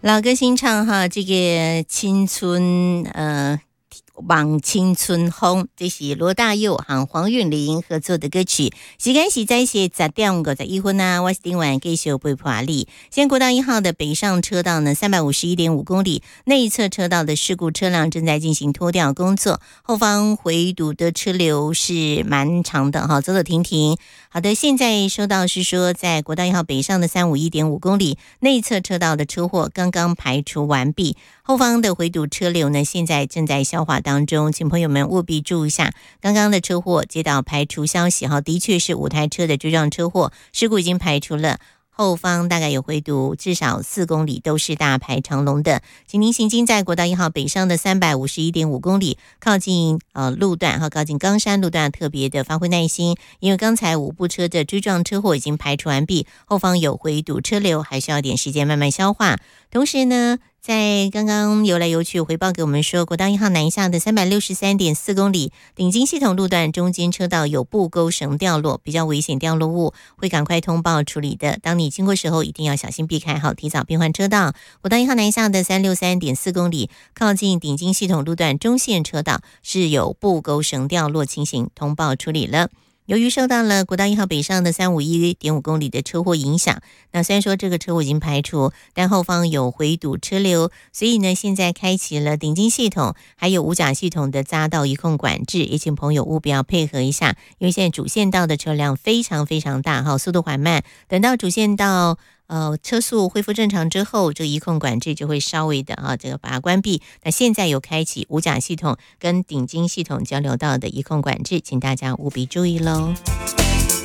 老歌新唱哈，这个青春望青春风，这是罗大佑和黄韵玲合作的歌曲。时间是在10:51啊，我是丁婉继续陪伴你。现国道1号的北上车道呢，351.5公里，内侧车道的事故车辆正在进行拖吊工作，后方回堵的车流是蛮长的哈，走走停停。好的，现在收到是说，在国道1号北上的351.5公里，内侧车道的车祸刚刚排除完毕。后方的回堵车流呢，现在正在消化当中，请朋友们务必注意一下。刚刚的车祸接到排除消息哈，的确是5台车的追撞车祸，事故已经排除了。后方大概有回堵至少4公里，都是大排长龙的。请您行经在国道1号北上的351.5公里，靠近路段和靠近冈山路段，特别的发挥耐心，因为刚才5部车的追撞车祸已经排除完毕，后方有回堵车流，还需要点时间慢慢消化。同时呢，在刚刚游来游去回报给我们说，国道1号南下的363.4公里，顶金系统路段中间车道有布钩绳掉落，比较危险，掉落物会赶快通报处理的。当你经过时候，一定要小心避开，好提早变换车道。国道1号南下的363.4公里，靠近顶金系统路段中线车道是有布钩绳掉落情形，通报处理了。由于受到了国道1号北上的351.5公里的车祸影响，那虽然说这个车祸已经排除，但后方有回堵车流，所以呢，现在开启了顶金系统还有五甲系统的匝道一控管制，也请朋友务必要配合一下，因为现在主线道的车辆非常非常大哈，速度缓慢，等到主线道车速恢复正常之后，这个一控管制就会稍微的这个把它关闭。那现在有开启五甲系统跟顶金系统交流道的一控管制，请大家务必注意喽。